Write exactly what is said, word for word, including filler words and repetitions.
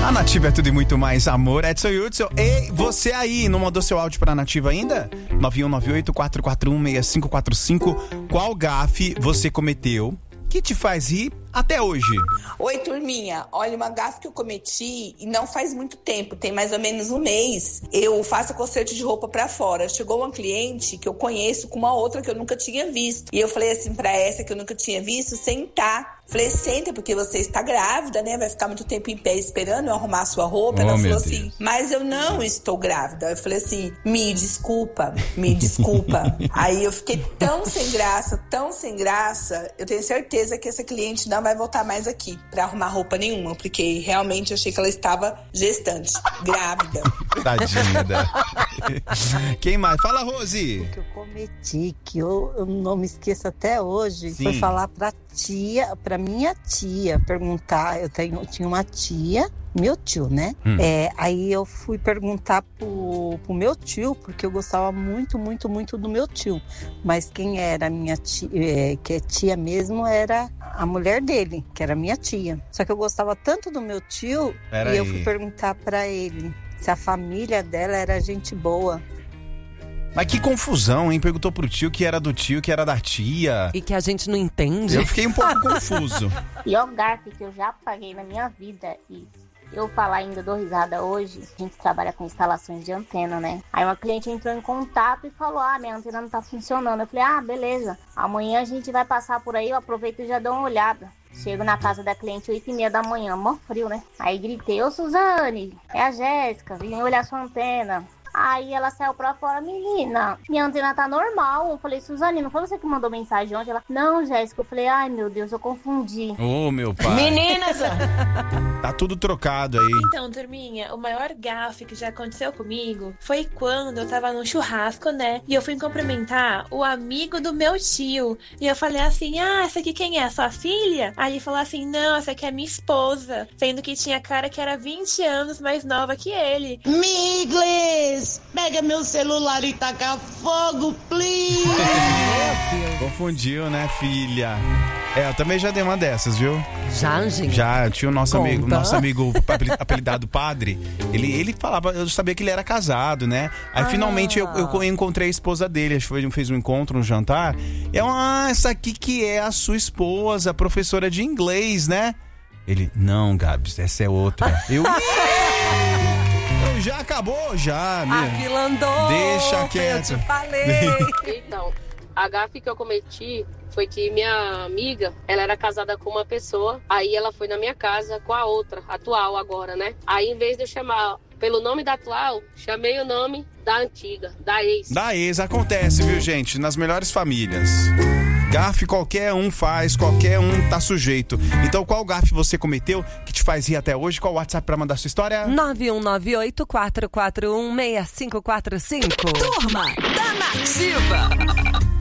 A Nativa é tudo e muito mais, amor. Edson Hudson. E você aí, não mandou seu áudio pra Nativa ainda? nove um nove oito, quatro quatro um, seis cinco quatro cinco. Qual gafe você cometeu que te faz rir até hoje? Oi, turminha. Olha, uma gafe que eu cometi e não faz muito tempo, tem mais ou menos um mês. Eu faço conserto de roupa pra fora. Chegou uma cliente que eu conheço com uma outra que eu nunca tinha visto. E eu falei assim pra essa que eu nunca tinha visto, sentar. Falei, senta, porque você está grávida, né? Vai ficar muito tempo em pé esperando eu arrumar a sua roupa. Oh, Ela meu falou Deus. assim, mas eu não estou grávida. Eu falei assim, me desculpa, me desculpa. Aí eu fiquei tão sem graça, tão sem graça. Eu tenho certeza que essa cliente não vai voltar mais aqui pra arrumar roupa nenhuma, porque realmente eu achei que ela estava gestante, grávida. Tadinha dela. Quem mais? Fala, Rose. O que eu cometi, que eu, eu não me esqueço até hoje, Sim. foi falar pra tia, pra minha tia, perguntar, eu tenho, tinha uma tia, meu tio, né? Hum. É, aí eu fui perguntar pro, pro meu tio, porque eu gostava muito, muito, muito do meu tio. Mas quem era minha tia, é, que é tia mesmo, era a mulher dele, que era minha tia. Só que eu gostava tanto do meu tio, Pera e eu aí. fui perguntar pra ele se a família dela era gente boa. Mas que confusão, hein? Perguntou pro tio que era do tio, que era da tia. E que a gente não entende. Eu fiquei um pouco confuso. Pior gafe que eu já paguei na minha vida, e eu falar ainda dou risada hoje, a gente trabalha com instalações de antena, né? Aí uma cliente entrou em contato e falou, ah, minha antena não tá funcionando. Eu falei, ah, beleza, amanhã a gente vai passar por aí, eu aproveito e já dou uma olhada. Chego na casa da cliente oito e meia da manhã, mó frio, né? Aí gritei, ô Suzane, é a Jéssica, vim olhar sua antena. Aí ela saiu pra fora, menina, minha antena tá normal. Eu falei, Suzane, não foi você que mandou mensagem ontem? Ela, não, Jéssica. Eu falei, ai meu Deus, eu confundi. Ô, meu pai. Meninas! Tá tudo trocado aí. Então, turminha, o maior gafe que já aconteceu comigo foi quando eu tava num churrasco, né? E eu fui cumprimentar o amigo do meu tio. E eu falei assim, ah, essa aqui quem é? Sua filha? Aí ele falou assim, não, essa aqui é minha esposa. Sendo que tinha cara que era vinte anos mais nova que ele. Miglis, pega meu celular e taca fogo, please. Confundiu, né, filha? É, eu também já dei uma dessas, viu? Já, gente? Já, tinha o nosso Conta. amigo, nosso amigo apelidado Padre. Ele, ele falava, eu sabia que ele era casado, né? Aí Ah. finalmente eu, eu encontrei a esposa dele, acho que foi, fez um encontro, um jantar. E eu, ah, essa aqui que é a sua esposa, professora de inglês, né? Ele, não, Gabs, essa é outra. Eu, eu já acabou, já, A minha. fila andou. Deixa quieto. Eu te falei. Então, a gafe que eu cometi foi que minha amiga, ela era casada com uma pessoa, aí ela foi na minha casa com a outra, atual agora, né? Aí em vez de eu chamar pelo nome da atual, chamei o nome da antiga, da ex. Da ex, acontece, viu, gente? Nas melhores famílias. Gafe qualquer um faz, qualquer um tá sujeito. Então, qual gafe você cometeu que te faz rir até hoje? Qual o WhatsApp pra mandar sua história? nove um nove oito, quatro quatro um, seis cinco quatro cinco. Turma da Nativa.